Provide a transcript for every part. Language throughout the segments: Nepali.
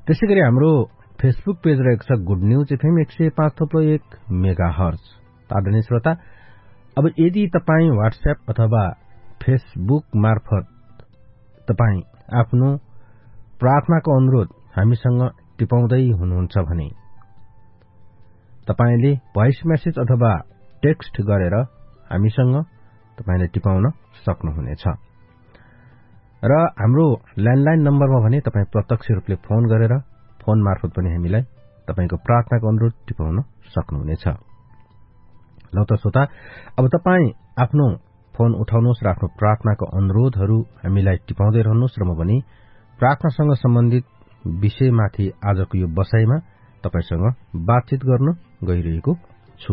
त्यसैगरी हाम्रो फेसबुक पेज रहेको छ गुड न्यूज एफएम 105.1 मेगाहर्ज। आदरणीय श्रोता, अब यदि तपाईँ व्हाट्सएप अथवा फेसबुक मार्फत तपाईँ आफ्नो प्रार्थनाको अनुरोध हामीसँग टिपाउँदै हुनुहुन्छ भने तपाईले भोइस मेसेज अथवा टेक्स्ट गरेर हामीसँग तपाईले टिपाउन सक्नुहुनेछ। र हाम्रो ल्यान्डलाइन नम्बरमा भने तपाईँ प्रत्यक्ष रूपले फोन गरेर फोन मार्फत पनि हामीलाई तपाईको प्रार्थनाको अनुरोध टिपाउन सक्नुहुनेछ। ल त श्रोता, अब तपाईँ आफ्नो फोन उठाउनुहोस् र आफ्नो प्रार्थनाको अनुरोधहरू हामीलाई टिपाउँदै रहनुहोस् र म पनि प्रार्थनासँग सम्बन्धित विषयमाथि आजको यो बसाइमा तपाईसँग बातचित गर्न गइरहेको छु।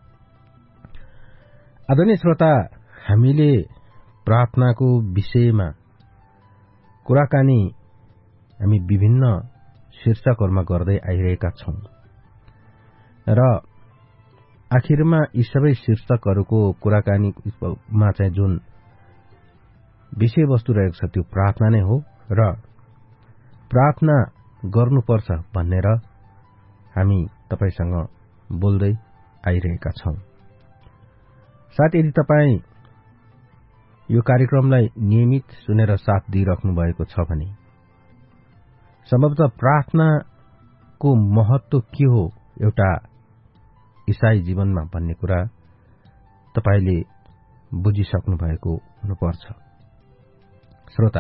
आदरणीय श्रोता, हामीले प्रार्थनाको विषयमा कुराकानी हामी विभिन्न शीर्षकहरूमा गर्दै आइरहेका छौं र आखिरमा यी सबै शीर्षकहरूको कुराकानीमा चाहिँ जुन विषयवस्तु रहेको छ त्यो प्रार्थना नै हो र प्रार्थना गर्नुपर्छ भनेर हामी तपाईसँग बोल्दै आइरहेका छौं। साथ यदि तपाईँ यो कार्यक्रमलाई नियमित सुनेर साथ दिइराख्नु भएको छ भने सम्भवतः प्रार्थनाको महत्व के हो एउटा ईसाई जीवनमा भन्ने कुरा तपाईले बुझिसक्नु भएको हुनुपर्छ। श्रोता,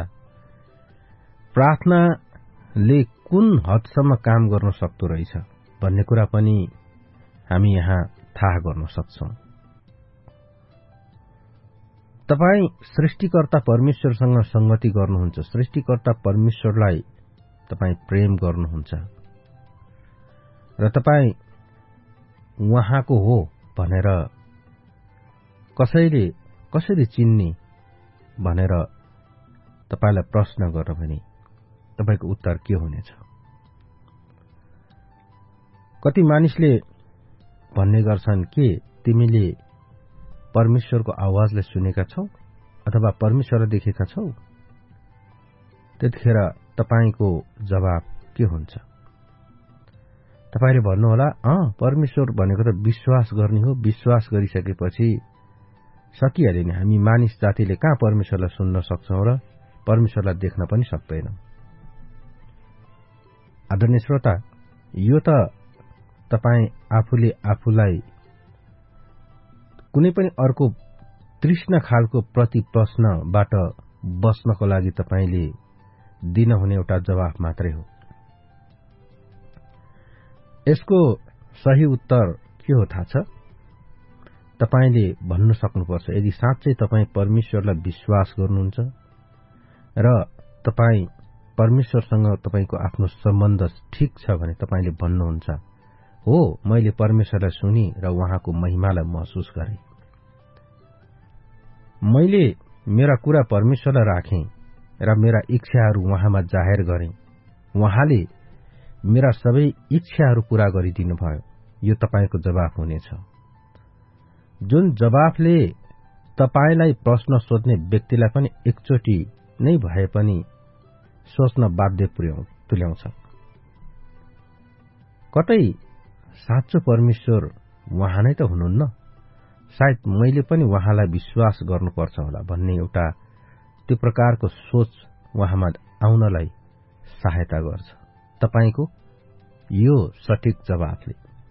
प्रार्थनाले कुन हदसम्म काम गर्न सक्दो रहेछ भन्ने कुरा पनि हामी यहाँ थाहा गर्न सक्छौं। तपाई सृष्टिकर्ता परमेश्वरसँग संगति गर्नुहुन्छ, सृष्टिकर्ता परमेश्वरलाई तपाई प्रेम गर्नुहुन्छ र तपाई उहाँको हो भनेर कसरी चिन्ने भनेर तपाईलाई प्रश्न गर्नु भने तपाईको उत्तर के हुनेछ? कति मानिसले भन्ने गर्छन् के तिमीले परमेश्वरको आवाजलाई सुनेका छौ अथवा परमेश्वरलाई देखेका छौ? त्यतिखेर तपाईको जवाब के हुन्छ? तपाईले भन्नुहोला, परमेश्वर भनेको त विश्वास गर्ने हो, विश्वास गरिसकेपछि सकिहाल्यो नि, हामी मानिस जातिले कहाँ परमेश्वरलाई सुन्न सक्छौं र परमेश्वरलाई देख्न पनि सक्दैनौं। आदरणीय श्रोता, यो त तपाई आफूले आफूलाई कुनै पनि अर्को तृष्णा खालको प्रति प्रश्नबाट बस्नको लागि तपाईले दिन हुने एउटा जवाफ मात्रै हो। यसको सही उत्तर के हो थाहा छ? तपाईले भन्न सक्नुपर्छ, यदि साँच्चै तपाई परमेश्वरलाई विश्वास गर्नुहुन्छ र तपाई परमेश्वरसँग तपाईको आफ्नो सम्बन्ध ठीक छ भने तपाईले भन्नुहुन्छ, हो मैले परमेश्वरलाई सुनि र उहाँको महिमालाई महसुस गरे। मैले मेरा कुरा परमेश्वरलाई राखेँ र मेरा इच्छाहरू उहाँमा जाहेर गरेँ। उहाँले मेरा सबै इच्छाहरू पूरा गरिदिनु भयो। यो तपाईको जवाफ हुनेछ। जुन जवाफले तपाईलाई प्रश्न सोध्ने व्यक्तिलाई पनि एकचोटि नै भए पनि सोच्न बाध्य तुल्याउँछ। कतै साँचो परमेश्वर उहाँ नै त हुनुहुन्न? सायद मैले पनि उहाँलाई विश्वास गर्नुपर्छ होला भन्ने एउटा त्यो प्रकारको सोच उहाँमा आउनलाई सहायता गर्छ तपाईको यो सठीक जवाफले।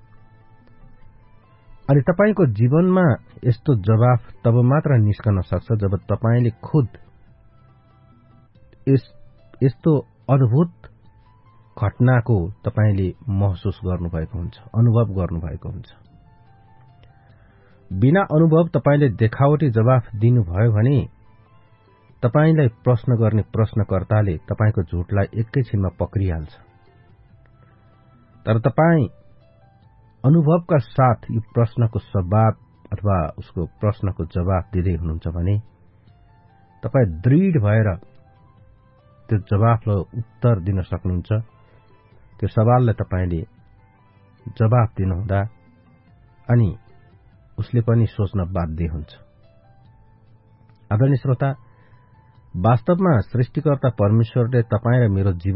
अनि तपाईको जीवनमा यस्तो जवाफ तब मात्र निस्कन सक्छ जब तपाईले खुद यस्तो अद्भुत घटनाको तपाईले महसुस गर्नुभएको हुन्छ, अनुभव गर्नुभएको हुन्छ। बिना अनुभव तपाईले देखावटी जवाफ दिनुभयो भने तपाईलाई प्रश्न गर्ने प्रश्नकर्ताले तपाईको झुटलाई एकैछिनमा पक्रिहाल्छ। तर तपाई अनुभवका साथ यो प्रश्नको जवाब अथवा उसको प्रश्नको जवाफ दिँदै हुनुहुन्छ भने तपाई दृढ भएर त्यो जवाफलाई उत्तर दिन सक्नुहुन्छ। त्यो सवाललाई तपाईले जवाफ दिनुहुँदा अनि उसले पनि सोच्न बाध्य हुन्छ। आदरणीय श्रोता, वास्तवमा सृष्टिकर्ता परमेश्वरले तपाईँ र मेरो जीवन